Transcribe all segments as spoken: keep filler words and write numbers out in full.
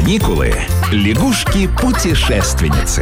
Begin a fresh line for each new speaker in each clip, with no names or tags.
каникулы лягушки-путешественницы.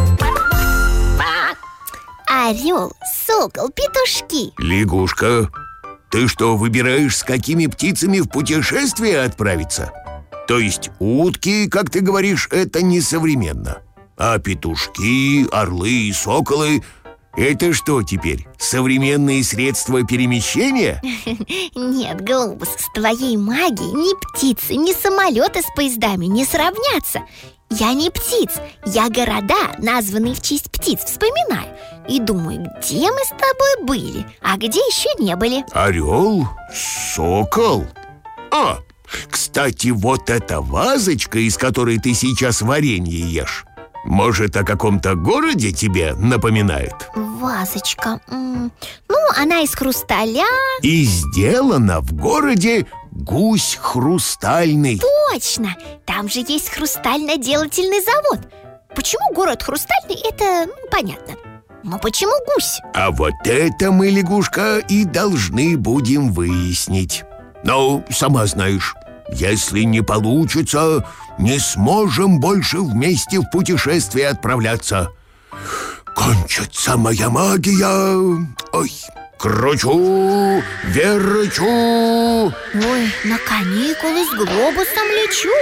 Орел, сокол, петушки.
Лягушка, ты что, выбираешь, с какими птицами в путешествие отправиться? То есть утки, как ты говоришь, это несовременно. А петушки, орлы и соколы — это что теперь, современные средства перемещения?
Нет, Глобус, с твоей магией ни птицы, ни самолеты с поездами не сравнятся. Я не птиц, я города, названные в честь птиц, вспоминаю. И думаю, где мы с тобой были, а где еще не были.
Орел? Сокол? А, кстати, вот эта вазочка, из которой ты сейчас варенье ешь, может, о каком-то городе тебе напоминает?
Вазочка, м-м, ну, она из хрусталя.
И сделана в городе Гусь Хрустальный.
Точно, там же есть хрустально-делательный завод. Почему город Хрустальный, это ну, понятно. Но почему гусь?
А вот это мы, лягушка, и должны будем выяснить. Ну, сама знаешь, если не получится, не сможем больше вместе в путешествие отправляться. Кончится моя магия. Ой, кручу, верчу.
Ой, на каникулы с Глобусом лечу.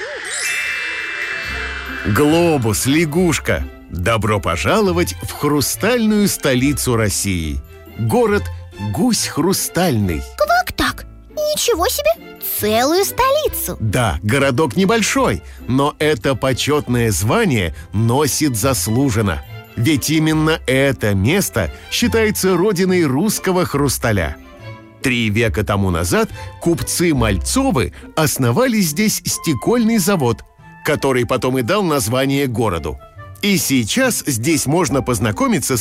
Глобус, лягушка, добро пожаловать в хрустальную столицу России. Город Гусь Хрустальный.
Как так? Ничего себе! Целую столицу.
Да, городок небольшой, но это почетное звание носит заслуженно. Ведь именно это место считается родиной русского хрусталя. Три века тому назад купцы Мальцовы основали здесь стекольный завод, который потом и дал название городу. И сейчас здесь можно познакомиться с